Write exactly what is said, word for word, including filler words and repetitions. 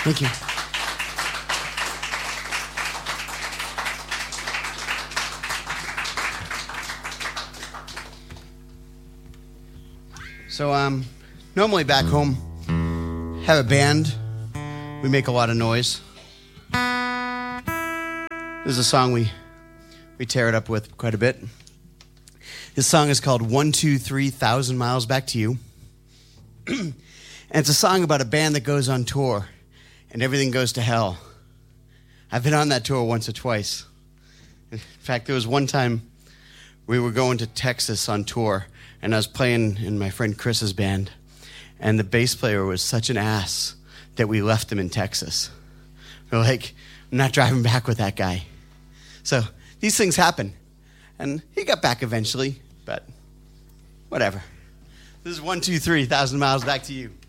Thank you. So, um, normally back home, have a band. We make a lot of noise. There's a song we we tear it up with quite a bit. This song is called One, Two, Three Thousand Miles Back to You. And it's a song about a band that goes on tour and everything goes to hell. I've been on that tour once or twice. In fact, there was one time we were going to Texas on tour, and I was playing in my friend Chris's band, and the bass player was such an ass that we left him in Texas. We're like, I'm not driving back with that guy. So these things happen. And he got back eventually, but whatever. This is one, two, three thousand miles back to you.